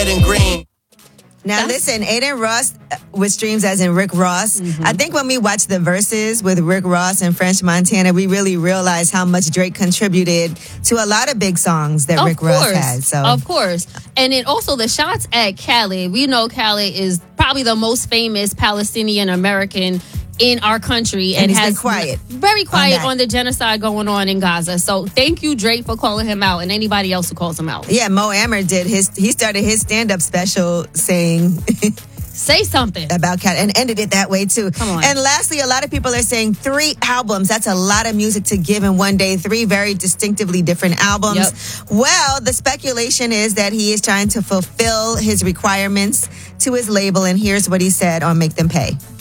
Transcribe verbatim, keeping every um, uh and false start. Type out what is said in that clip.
red and green. Now, listen, Aiden Ross with streams as in Rick Ross. Mm-hmm. I think when we watched the verses with Rick Ross and French Montana, we really realized how much Drake contributed to a lot of big songs that of Rick course. Ross had. So, of course. And then also the shots at Khaled. We know Khaled is probably the most famous Palestinian American in our country, and, and he's has been quiet, very quiet on, on the genocide going on in Gaza. So thank you, Drake, for calling him out, and anybody else who calls him out. Yeah, Mo Amer did his. He started his stand-up special saying. Say something about Cat and ended it that way too. Come on. And lastly, a lot of people are saying three albums. That's a lot of music to give in one day. Three very distinctively different albums. Yep. Well, the speculation is that he is trying to fulfill his requirements to his label. And here's what he said on Make Them Pay.